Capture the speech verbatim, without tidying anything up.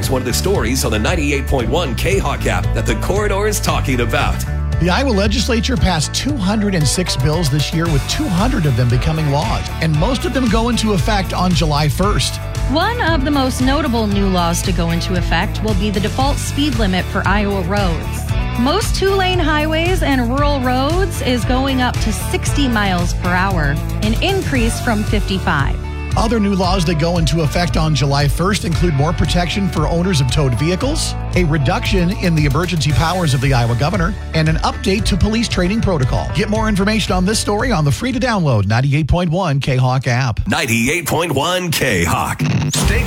Here's one of the stories on the ninety-eight point one K-Hawk app that the corridor is talking about. The Iowa legislature passed two hundred six bills this year, with two hundred of them becoming laws, and most of them go into effect on July first. One of the most notable new laws to go into effect will be the default speed limit for Iowa roads. Most two-lane highways and rural roads is going up to sixty miles per hour, an increase from fifty-five. Other new laws that go into effect on July first include more protection for owners of towed vehicles, a reduction in the emergency powers of the Iowa governor, and an update to police training protocol. Get more information on this story on the free-to-download ninety-eight point one K-Hawk app. ninety-eight point one K-Hawk. Stay